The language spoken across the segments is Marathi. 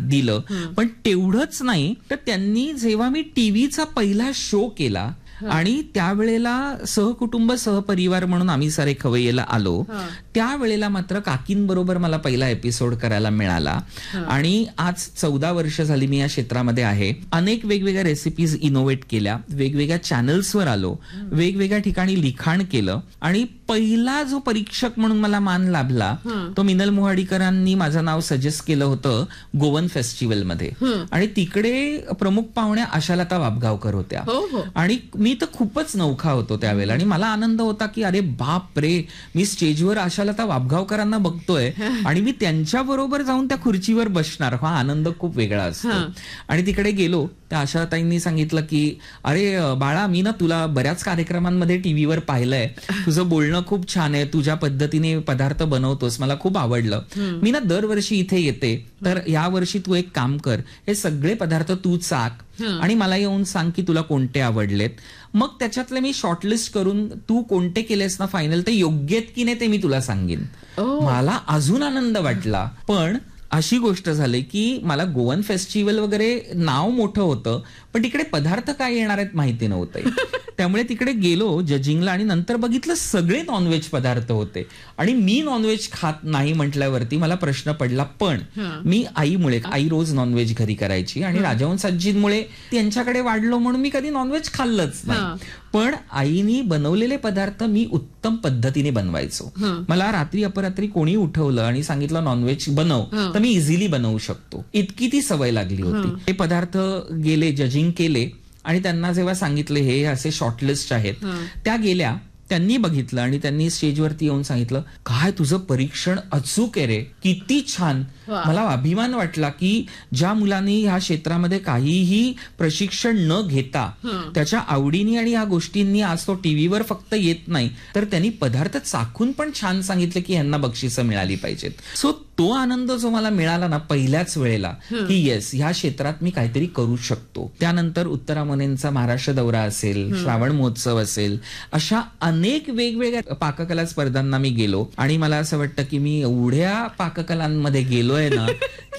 दिलं. पण तेवढंच नाही तर त्यांनी जेव्हा मी टीव्हीचा पहिला शो केला आणि त्यावेळेला सहकुटुंब सहपरिवार म्हणून आम्ही सारे खवय्येला आलो, त्यावेळेला मात्र काकींबरोबर मला पहिला एपिसोड करायला मिळाला. आणि आज 14 वर्ष झाली मी या क्षेत्रामध्ये आहे. अनेक वेगवेगळ्या रेसिपीज इनोव्हेट केल्या, वेगवेगळ्या चॅनल्सवर आलो, वेगवेगळ्या ठिकाणी लिखाण केलं. आणि पहिला जो परीक्षक म्हणून मला मान लाभला तो मिनल मोहाडीकरांनी माझं नाव सजेस्ट केलं होतं गोवन फेस्टिवलमध्ये. आणि तिकडे प्रमुख पाहुण्या आशालता वाबगावकर होत्या. आणि मी तर खूपच नवखा होतो त्यावेळेला आणि मला आनंद होता की अरे बाप रे, मी स्टेजवर आशालता वाबगावकरांना बघतोय आणि मी त्यांच्या बरोबर जाऊन त्या खुर्चीवर बसणार. हा आनंद खूप वेगळा असतो. आणि तिकडे गेलो, त्या आशाताईंनी सांगितलं की अरे बाळा, मी ना तुला बऱ्याच कार्यक्रमांमध्ये टीव्हीवर पाहिलंय, तुझं बोलणं खूप छान आहे, तुझ्या पद्धतीने पदार्थ बनवतोस, मला खूप आवडलं. मी ना दरवर्षी इथे येते, तर या वर्षी तू एक काम कर, हे सगळे पदार्थ तू चाक आणि मला येऊन सांग की तुला कोणते आवडलेत. मग त्याच्यातले मी शॉर्टलिस्ट करून तू कोणते केलेस ना फायनल, ते योग्य आहेत की नाही ते मी तुला सांगेन. मला अजून आनंद वाटला. पण अशी गोष्ट झाली की मला गोवन फेस्टिवल वगैरे नाव मोठं होतं, पण तिकडे पदार्थ काय येणार आहेत माहिती नव्हते. त्यामुळे तिकडे गेलो जजिंगला आणि नंतर बघितलं सगळे नॉनव्हेज पदार्थ होते. आणि मी नॉनव्हेज खात नाही म्हटल्यावरती मला प्रश्न पडला. पण मी आईमुळे, आई रोज नॉनव्हेज घरी करायची आणि राजहंस आजींमुळे त्यांच्याकडे वाढलो म्हणून मी कधी नॉनव्हेज खाल्लंच नाही. पण आईनी बनवलेले पदार्थ मी उत्तम पद्धतीने बनवायचो. मला रात्री अपरात्री कोणी उठवलं आणि सांगितलं नॉनव्हेज बनव, तर मी इझिली बनवू शकतो, इतकी ती सवय लागली होती. हे पदार्थ गेले, जजिंग केले आणि त्यांना जेव्हा सांगितले हे असे शॉर्टलिस्ट आहेत, त्या गेल्या, त्यांनी बघितलं आणि त्यांनी स्टेजवरती येऊन सांगितलं काय तुझं परीक्षण अचूक आहे रे, किती छान. मला अभिमान वाटला की ज्या मुलांनी ह्या क्षेत्रामध्ये काहीही प्रशिक्षण न घेता त्याच्या आवडीने आणि ह्या गोष्टींनी आज तो टीव्हीवर फक्त येत नाही, तर त्यांनी पदार्थ चाखून पण छान सांगितले की यांना बक्षिसं मिळाली पाहिजेत. सो तो आनंद जो मला मिळाला ना पहिल्याच वेळेला की येस, ह्या क्षेत्रात मी काहीतरी करू शकतो. त्यानंतर उत्तरामनेंचा महाराष्ट्र दौरा असेल, श्रावण महोत्सव असेल, अशा अनेक वेगवेगळ्या पाककला स्पर्धांना मी गेलो. आणि मला असं वाटतं की मी एवढ्या पाककलांमध्ये गेलोय ना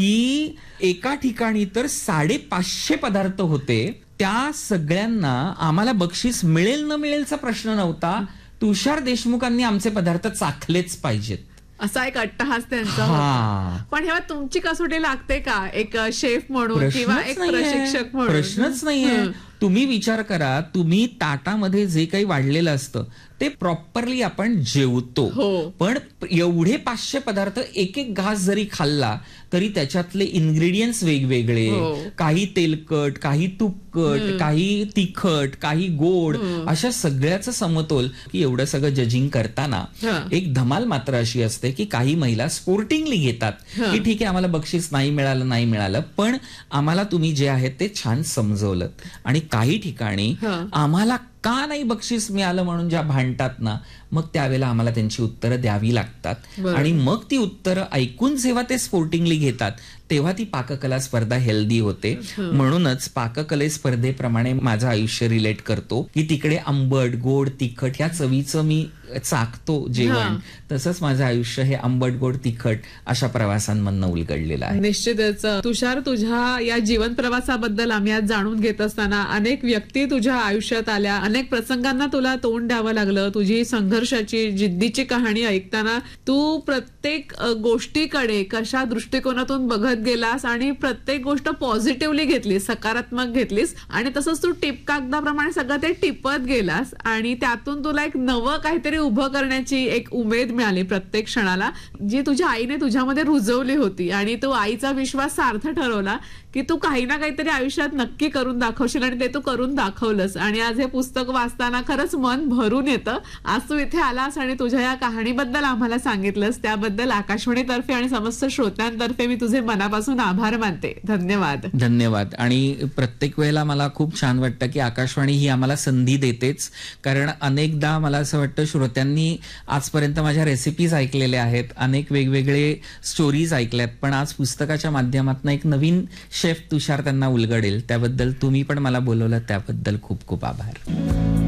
की एका ठिकाणी तर 550 पदार्थ होते. त्या सगळ्यांना आम्हाला बक्षीस मिळेल न मिळेलचा प्रश्न नव्हता, तुषार देशमुखांनी आमचे पदार्थ चाखलेच पाहिजेत असा एक अट्टहास त्यांचा. पण ह्या तुमची कसोटी लागते का एक शेफ म्हणून किंवा एक प्रशिक्षक म्हणून? प्रश्नच नाहीये. तुम्ही विचार करा, तुम्ही ताटामध्ये जे काही वाढलेलं असतं ते प्रॉपरली आपण जेवतो, पण एवढे 500 पदार्थ एक एक घास जरी खाल्ला तरी त्याच्यातले इन्ग्रेडियंट्स वेगवेगळे, काही तेलकट, काही तुपकट, काही तिखट, काही गोड, अशा सगळ्याचं समतोल. की एवढं सगळं जजिंग करताना एक धमाल मात्र अशी असते की काही महिला स्पोर्टिंगली घेतात की ठीक आहे आम्हाला बक्षीस नाही मिळालं, पण आम्हाला तुम्ही जे आहे ते छान समजवलं. आणि काही ठिकाणी आम्हाला का नाही बक्षीस मिळालं म्हणून ज्या भांडतात ना, मग त्यावेळेला आम्हाला त्यांची उत्तरं द्यावी लागतात. आणि मग ती उत्तरं ऐकून जेव्हा ते स्पोर्टिंगली घेतात तेव्हा ती पाककला स्पर्धा हेल्दी होते. म्हणूनच पाककले स्पर्धेप्रमाणे माझं आयुष्य रिलेट करतो की तिकडे आंबट, गोड, तिखट ह्या चवीचं मी चाकतो जेवण, तसंच माझं आयुष्य हे आंबट, गोड, तिखट अशा प्रवासांमधनं उलगडलेलं आहे. निश्चितच. तुषार, तुझ्या या जीवन प्रवासाबद्दल आम्ही आज जाणून घेत असताना अनेक व्यक्ती तुझ्या आयुष्यात आल्या, अनेक प्रसंगांना तुला तोंड द्यावं लागलं. तुझी संघर्षाची, जिद्दीची कहाणी ऐकताना तू प्रत्येक गोष्टीकडे कशा दृष्टिकोनातून बघत गेलास आणि प्रत्येक गोष्ट पॉझिटिव्हली घेतलीस, सकारात्मक घेतलीस आणि तसंच तू टिप कागदाप्रमाणे सगळं ते टिपत गेलास आणि त्यातून तुला एक नवं काहीतरी उभं करण्याची एक उमेद मिळाली प्रत्येक क्षणाला, जी तुझ्या आईने तुझ्यामध्ये रुजवली होती. आणि तू आईचा विश्वास सार्थ ठरवला की तू काही ना काहीतरी आयुष्यात नक्की करून दाखवशील आणि ते तू करून दाखवलंस. आणि आज हे पुस्तक वाचताना खरंच मन भरून येतं. आज तू इथे आलास आणि तुझ्या या कहाणीबद्दल आम्हाला सांगितलंस, त्याबद्दल आकाशवाणीतर्फे आणि समस्त श्रोत्यांतर्फे मी तुझे मनापासून आभार मानते. धन्यवाद. धन्यवाद. आणि प्रत्येक वेळेला मला खूप छान वाटतं की आकाशवाणी ही आम्हाला संधी देतेच, कारण अनेकदा मला असं वाटतं श्रोत्यांनी आजपर्यंत माझ्या रेसिपीज ऐकलेल्या आहेत, अनेक वेगवेगळे स्टोरीज ऐकल्यात, पण आज पुस्तकाच्या माध्यमातून एक नवीन शेफ तुषार त्यांना उलगडेल. त्याबद्दल तुम्ही पण मला बोलवलं, त्याबद्दल खूप खूप आभार.